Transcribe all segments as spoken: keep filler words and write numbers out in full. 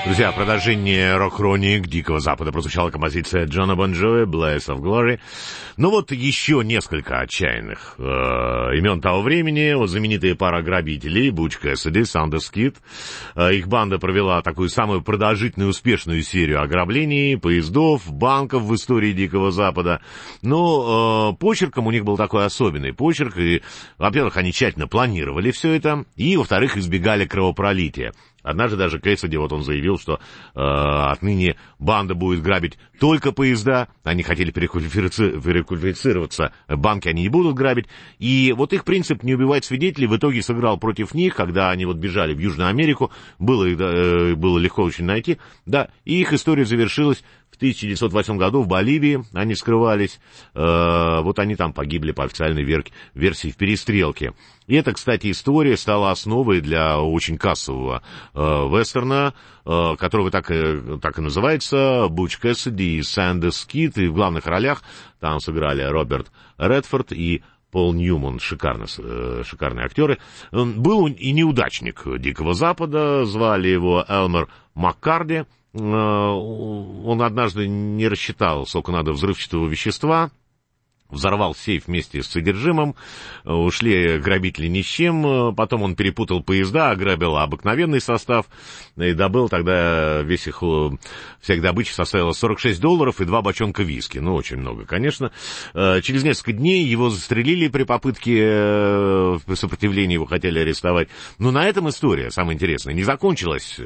Друзья, продолжение рок-хроник Дикого Запада прозвучала композиция Джона Бон Джови «Blaze of Glory». Ну вот еще несколько отчаянных э, имен того времени. Вот знаменитая пара грабителей Butch Cassidy, Sanders Kid. Э, их банда провела такую самую продолжительную успешную серию ограблений, поездов, банков в истории Дикого Запада. Но э, почерком у них был такой особенный почерк. И, во-первых, они тщательно планировали все это, и, во-вторых, избегали кровопролития. Однажды даже Кэссиди, вот он заявил, что э, отныне банда будет грабить только поезда, они хотели переквалифици- переквалифицироваться, банки они не будут грабить, и вот их принцип «не убивать свидетелей» в итоге сыграл против них, когда они вот бежали в Южную Америку, было, э, было легко очень найти, да, и их история завершилась в тысяча девятьсот восьмом году в Боливии, они скрывались, э, вот они там погибли по официальной вер- версии в перестрелке. И эта, кстати, история стала основой для очень кассового э, вестерна, э, которого так и, так и называется, Butch Cassidy и Sanders Kid, и в главных ролях там сыграли Роберт Редфорд и Пол Ньюман, шикарно, э, шикарные актеры. Он был и неудачник Дикого Запада, звали его Элмер Маккарди. Э, он однажды не рассчитал, сколько надо взрывчатого вещества, взорвал сейф вместе с содержимым, ушли грабители ни с чем, потом он перепутал поезда, ограбил обыкновенный состав, и добыл тогда весь их, вся их добыча составила сорок шесть долларов и два бочонка виски, ну, очень много, конечно. Через несколько дней его застрелили при попытке сопротивления, его хотели арестовать. Но на этом история, самое интересное, не закончилась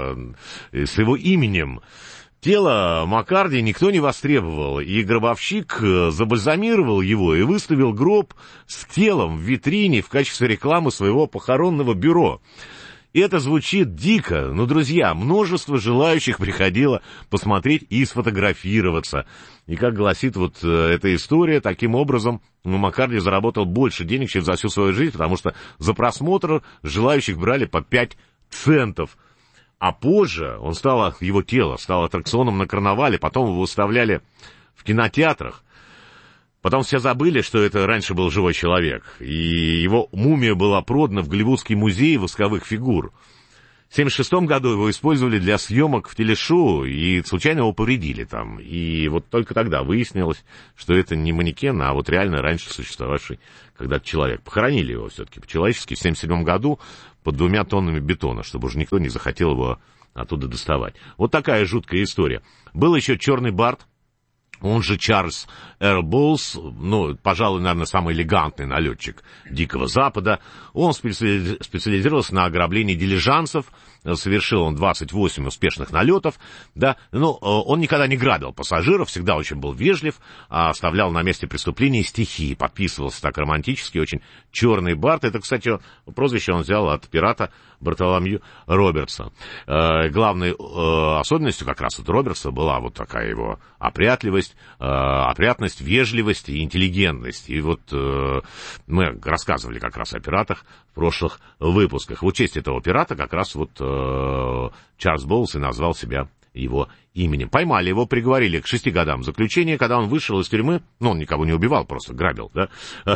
с его именем. Тело Маккарди никто не востребовал, и гробовщик забальзамировал его и выставил гроб с телом в витрине в качестве рекламы своего похоронного бюро. И это звучит дико, но, друзья, множество желающих приходило посмотреть и сфотографироваться. И, как гласит вот эта история, таким образом ну, Маккарди заработал больше денег, чем за всю свою жизнь, потому что за просмотр желающих брали по пять центов. А позже он стал, его тело стало аттракционом на карнавале, потом его выставляли в кинотеатрах. Потом все забыли, что это раньше был живой человек. И его мумия была продана в Голливудский музей восковых фигур. В семьдесят шестом году его использовали для съемок в телешоу, и случайно его повредили там. И вот только тогда выяснилось, что это не манекен, а вот реально раньше существовавший когда-то человек. Похоронили его все-таки по-человечески в семьдесят седьмом году под двумя тоннами бетона, чтобы уже никто не захотел его оттуда доставать. Вот такая жуткая история. Был еще Черный Барт, он же Чарльз Эрл Боулс, ну, пожалуй, наверное, самый элегантный налетчик Дикого Запада. Он специали... специализировался на ограблении дилижансов, совершил он двадцать восемь успешных налетов, да, но он никогда не грабил пассажиров, всегда очень был вежлив, оставлял на месте преступления стихи, подписывался так романтически очень. Черный Барт, это, кстати, прозвище он взял от пирата Бартоломью Робертса. Э, главной э, особенностью как раз от Робертса была вот такая его опрятливость, э, опрятность, вежливость и интеллигентность. И вот э, мы рассказывали как раз о пиратах в прошлых выпусках. В честь этого пирата как раз вот э, Чарльз Боулс и назвал себя его именем. Поймали его, приговорили к шести годам заключения. Когда он вышел из тюрьмы, ну, он никого не убивал, просто грабил, да,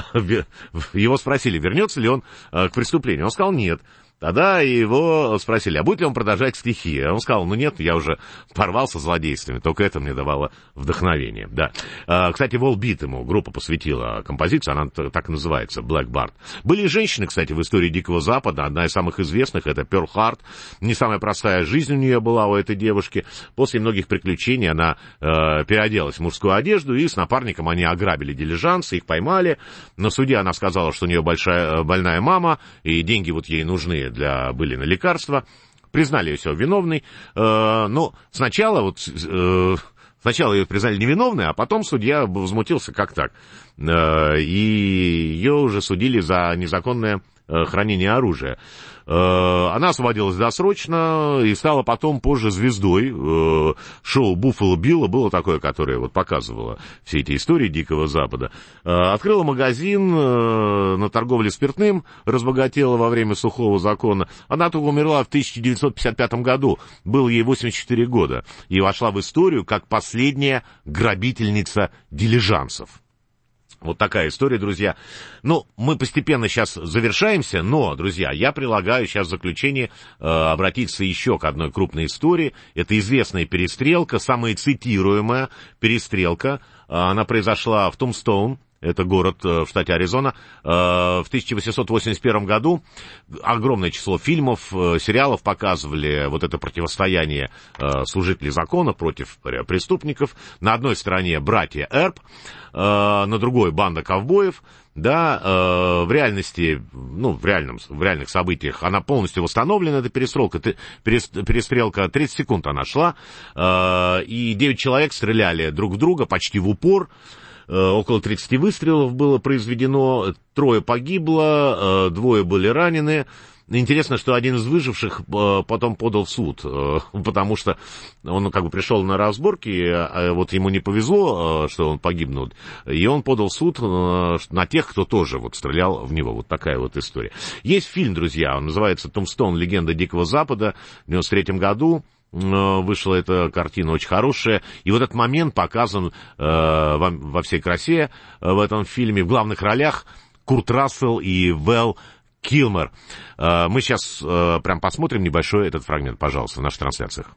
его спросили, вернется ли он к преступлению. Он сказал, нет. Тогда его спросили, а будет ли он продолжать стихи? Он сказал, ну нет, я уже порвался злодействами, только это мне давало вдохновение. Да. Кстати, Volbeat ему группа посвятила композицию, она так и называется, Black Bart. Были и женщины, кстати, в истории Дикого Запада, одна из самых известных, это Pearl Hart. Не самая простая жизнь у нее была, у этой девушки. После многих приключений она э, переоделась в мужскую одежду, и с напарником они ограбили дилижанс, их поймали. На суде она сказала, что у нее большая, больная мама, и деньги вот ей нужны для, были на лекарства, признали ее виновной, э, но сначала вот, э, сначала ее признали невиновной, а потом судья возмутился, как так, э, и ее уже судили за незаконное э, хранение оружия. Э, она освободилась досрочно и стала потом позже звездой. Э, шоу «Буффало Билла» было такое, которое вот показывало все эти истории Дикого Запада. Э, открыла магазин э, на торговле спиртным, разбогатела во время сухого закона. Она только умерла в тысяча девятьсот пятьдесят пятом году, было ей восемьдесят четыре года, и вошла в историю как последняя грабительница дилижансов. Вот такая история, друзья. Ну, мы постепенно сейчас завершаемся, но, друзья, я предлагаю сейчас в заключение э, обратиться еще к одной крупной истории. Это известная перестрелка, самая цитируемая перестрелка. Она произошла в Тумстоун. Это город в штате Аризона. В тысяча восемьсот восемьдесят первом году огромное число фильмов, сериалов показывали вот это противостояние служителей закона против преступников. На одной стороне братья Эрп, на другой банда ковбоев. Да, в реальности, ну, в, реальном, в реальных событиях она полностью восстановлена, эта перестрелка, перестрелка тридцать секунд она шла, и девять человек стреляли друг в друга почти в упор. Около тридцати выстрелов было произведено, трое погибло, двое были ранены. Интересно, что один из выживших потом подал в суд, потому что он как бы пришел на разборки, а вот ему не повезло, что он погибнул, и он подал в суд на тех, кто тоже вот стрелял в него. Вот такая вот история. Есть фильм, друзья, он называется «Тумстоун. Легенда Дикого Запада», в девяносто третьем году. Вышла эта картина очень хорошая, и вот этот момент показан э, во, во всей красе э, в этом фильме. В главных ролях Курт Рассел и Вэл Килмер. Э, мы сейчас э, прям посмотрим небольшой этот фрагмент, пожалуйста, в наших трансляциях.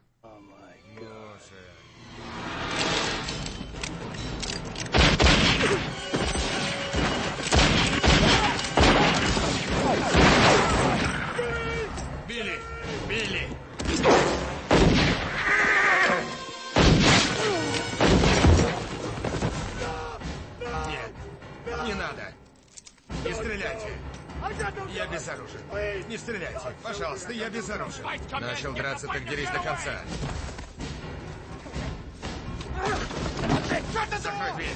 Я безоружен. Не стреляйте. Пожалуйста, я безоружен. Начал драться, так дерись до конца. Закрой дверь.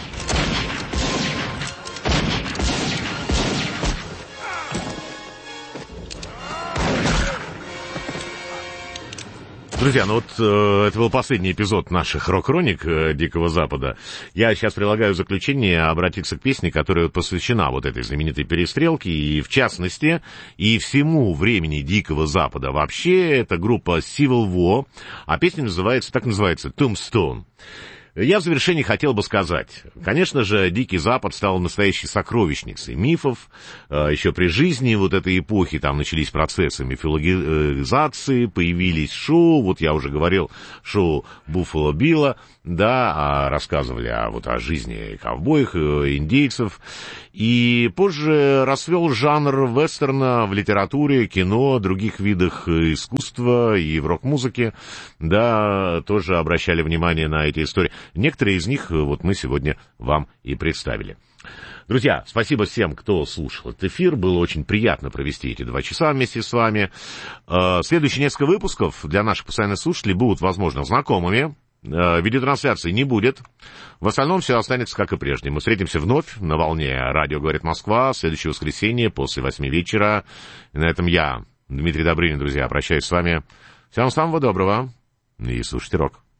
Друзья, ну вот э, это был последний эпизод наших рок-хроник э, Дикого Запада. Я сейчас предлагаю в заключение обратиться к песне, которая посвящена вот этой знаменитой перестрелке, и в частности, и всему времени Дикого Запада. Вообще, это группа Civil War, а песня называется, так называется, Tombstone. Я в завершении хотел бы сказать, конечно же, Дикий Запад стал настоящей сокровищницей мифов. Еще при жизни вот этой эпохи там начались процессы мифологизации, появились шоу, вот я уже говорил, шоу Буффало Билла, да, рассказывали о, вот, о жизни ковбоев, индейцев. И позже расцвел жанр вестерна в литературе, кино, других видах искусства и в рок-музыке, да, тоже обращали внимание на эти истории. Некоторые из них вот мы сегодня вам и представили. Друзья, спасибо всем, кто слушал этот эфир. Было очень приятно провести эти два часа вместе с вами. Следующие несколько выпусков для наших постоянных слушателей будут, возможно, знакомыми. Видеотрансляции не будет. В остальном все останется как и прежде. Мы встретимся вновь на волне «Радио говорит Москва» в следующее воскресенье после восьми вечера. И на этом я, Дмитрий Добрынин, друзья, прощаюсь с вами. Всем самого доброго и слушайте рок.